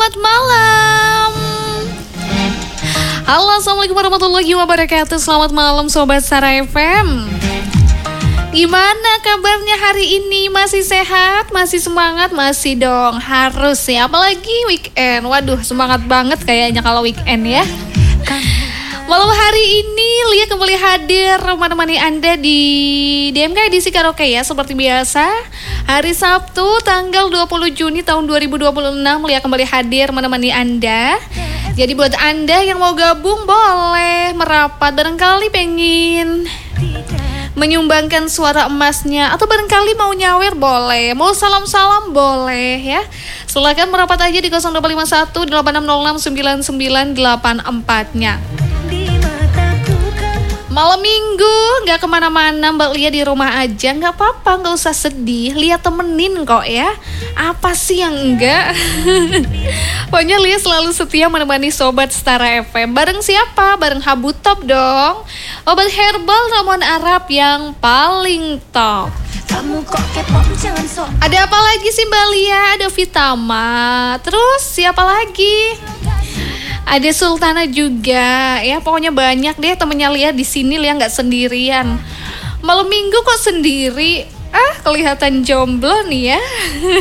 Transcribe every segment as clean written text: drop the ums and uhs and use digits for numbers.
selamat malam. Halo, assalamualaikum warahmatullahi wabarakatuh. Selamat malam Sobat Stara FM. Gimana kabarnya hari ini? Masih sehat? Masih semangat? Masih dong, harus ya. Apalagi weekend. Waduh, semangat banget kayaknya kalau weekend ya. Malam hari ini Lia kembali hadir menemani Anda di DMK edisi karaoke ya. Seperti biasa, hari Sabtu tanggal 20 Juni tahun 2026 Lia kembali hadir menemani Anda. Jadi buat Anda yang mau gabung boleh merapat, barangkali pengen menyumbangkan suara emasnya, atau barangkali mau nyawer boleh, mau salam-salam boleh ya. Silakan merapat aja di 0251 8606 9984-nya. Malam minggu gak kemana-mana, Mbak Lia di rumah aja, gak apa-apa, gak usah sedih, Lia temenin kok ya. Apa sih yang enggak? Pokoknya Lia selalu setia menemani Sobat Stara FM. Bareng siapa? Bareng Habu Top dong. Obat herbal ramuan Arab yang paling top. Ada apa lagi sih Mbak Lia? Ada Vitama. Terus siapa lagi? Ada Sultana juga, ya pokoknya banyak deh temennya Lia di sini. Lia nggak sendirian. Malam minggu kok sendiri? Kelihatan jomblo nih ya.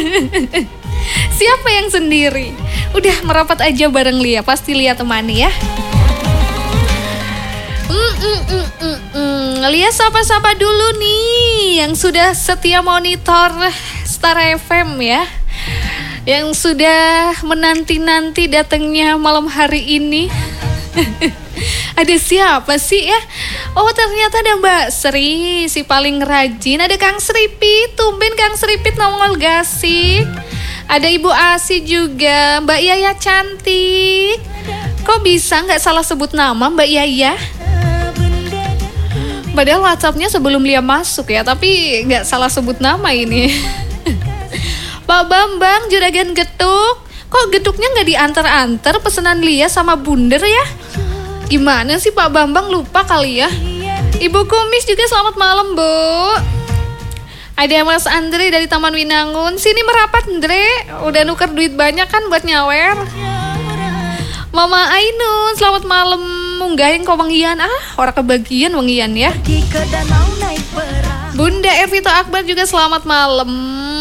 Siapa yang sendiri? Udah merapat aja bareng Lia, pasti Lia temani ya. Lia sapa-sapa dulu nih yang sudah setia monitor Stara FM ya, yang sudah menanti-nanti datangnya malam hari ini. Ada siapa sih ya? Oh ternyata ada Mbak Sri, si paling rajin. Ada Kang Sripit, tumben Kang Sripit nongol gasik. Ada Ibu Asi juga, Mbak Yaya cantik. Kok bisa gak salah sebut nama Mbak Yaya? Padahal WhatsAppnya sebelum Lia masuk ya, tapi gak salah sebut nama ini. Pak Bambang, Juragan Getuk. Kok getuknya gak diantar-antar pesanan Lia sama Bunder ya? Gimana sih Pak Bambang, lupa kali ya? Ibu Kumis juga selamat malam Bu. Ada Mas Andre dari Taman Winangun. Sini merapat Andre, udah nuker duit banyak kan buat nyawer. Mama Ainun selamat malam. Munggahin kok wengian. Orang kebagian wengian ya. Bunda Evito Akbar juga selamat malam.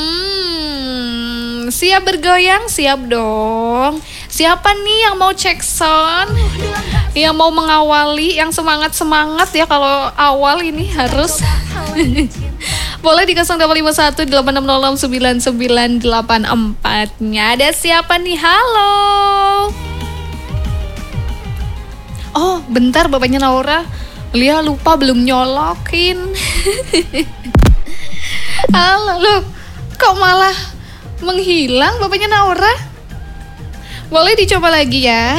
Siap bergoyang? Siap dong. Siapa nih yang mau cek sound? Yang mau mengawali, yang semangat-semangat ya kalau awal ini harus. Boleh di 0851 8606 9984-nya. Ada siapa nih? Halo. Oh, bentar bapaknya Naura. Lia lupa belum nyolokin. Halo, loh. Kok malah menghilang bapaknya Naura? Boleh dicoba lagi ya.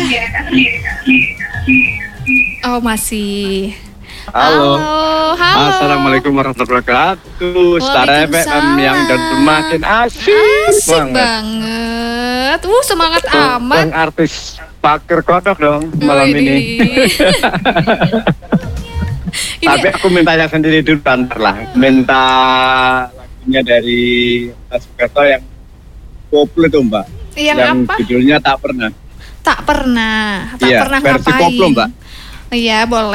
Oh masih. Halo. Halo. Assalamualaikum warahmatullahi wabarakatuh. Stara FM yang dan semakin asik banget. Semangat amat. Bang artis Pakir Kodok dong malam ini. Tapi aku mintanya sendiri dulu bentar lah. Minta lagunya dari Mas Beto yang koplo itu Mbak. Yang apa? Judulnya Tak Pernah. Tak pernah Iya, pernah versi ngapain? koplo Mbak. Iya boleh.